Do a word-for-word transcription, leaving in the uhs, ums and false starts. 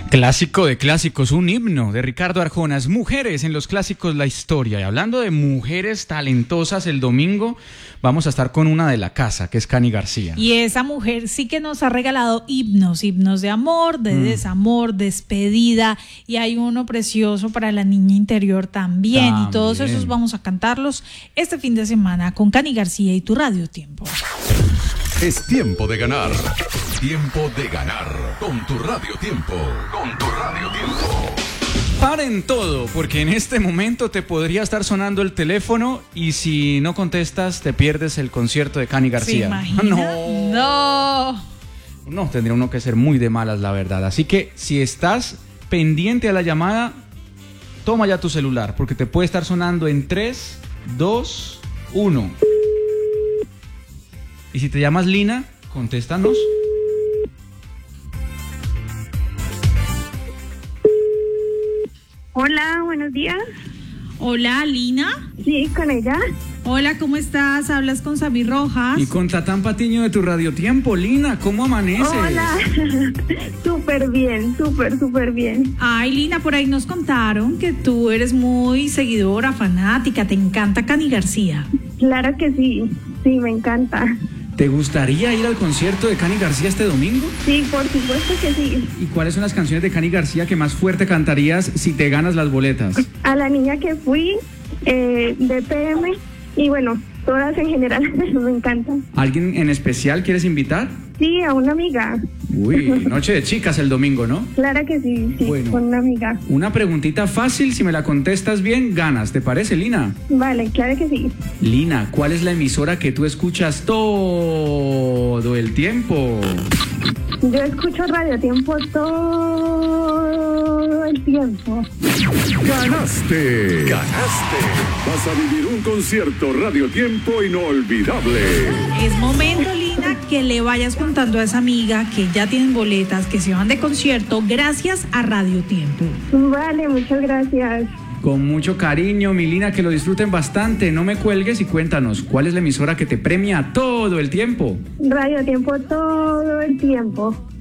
Clásico de clásicos, un himno de Ricardo Arjonas. Mujeres en los clásicos, la historia. Y hablando de mujeres talentosas, el domingo vamos a estar con una de la casa, que es Cani García. Y esa mujer sí que nos ha regalado himnos, himnos de amor, de mm. desamor, despedida. Y hay uno precioso para la niña interior también. también. Y todos esos vamos a cantarlos este fin de semana con Cani García y tu Radio Tiempo. Es tiempo de ganar. Tiempo de ganar con tu Radio Tiempo. Con tu Radio Tiempo. Paren todo, porque en este momento te podría estar sonando el teléfono y si no contestas te pierdes el concierto de Cani García. ¿Se imagina? No. No. No, tendría uno que ser muy de malas, la verdad. Así que si estás pendiente a la llamada, toma ya tu celular, porque te puede estar sonando en tres, dos, uno. Y si te llamas Lina, contéstanos. Hola, buenos días. Hola, Lina. Sí, con ella. Hola, ¿cómo estás? Hablas con Sammy Rojas. Y con Tatán Patiño de tu Radio Tiempo. Lina, ¿cómo amaneces? Hola, súper bien, súper, súper bien. Ay, Lina, por ahí nos contaron que tú eres muy seguidora, fanática, te encanta Cani García. Claro que sí, sí, me encanta. ¿Te gustaría ir al concierto de Cani García este domingo? Sí, por supuesto que sí. ¿Y cuáles son las canciones de Cani García que más fuerte cantarías si te ganas las boletas? A la niña que fui, eh, de P M, y bueno, todas en general, me encantan. ¿Alguien en especial quieres invitar? Sí, a una amiga. Uy, noche de chicas el domingo, ¿no? Claro que sí, sí, bueno, con una amiga. Una preguntita fácil, si me la contestas bien, ganas, ¿te parece, Lina? Vale, claro que sí. Lina, ¿cuál es la emisora que tú escuchas todo el tiempo? Yo escucho Radio Tiempo todo el tiempo. ¡Ganaste! ¡Ganaste! Vas a vivir un concierto Radio Tiempo inolvidable. Es momento, Lina, que le vayas contando a esa amiga que ya tienen boletas, que se van de concierto gracias a Radio Tiempo. Vale, muchas gracias. Con mucho cariño, mi Lina, que lo disfruten bastante. No me cuelgues y cuéntanos, ¿cuál es la emisora que te premia todo el tiempo? Radio Tiempo todo el tiempo.